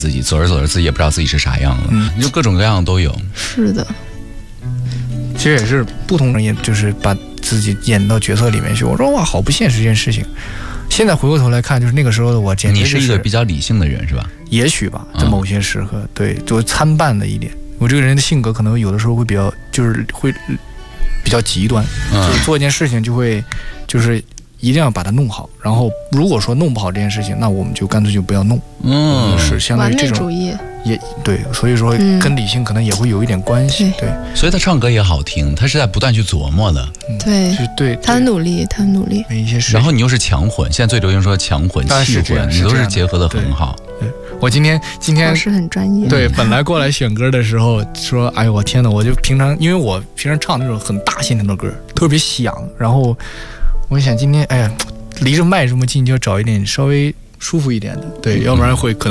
自己，走着走着自己也不知道自己是啥样了，就各种各样都有。 是的， 其实也是不同人，也就是把自己演到角色里面去。我说哇，好不现实这件事情。现在回过头来看，就是那个时候的我，简直就是你是一个比较理性的人是吧？ 也许吧，在某些时刻，对，就参半的一点。我这个人的性格可能有的时候会比较，就是会比较极端，就是做一件事情就会，就是一定要把它弄好。然后如果说弄不好这件事情，那我们就干脆就不要弄。是相当于这种完美主义也对，所以说跟理性可能也会有一点关系。对， 所以他唱歌也好听，他是在不断去琢磨的。 对，他很努力，他很努力。 一些事， 然后你又是强混，现在最流行说强混、气混，你都是结合的很好。 对，我今天老师很专业。 对，本来过来选歌的时候说，哎呦我天哪，我就平常因为我平常唱那种很大线条的歌，特别响，然后我想今天哎呀，离着麦这么近，就要找一点稍微舒服一点的，对，要不然会可能。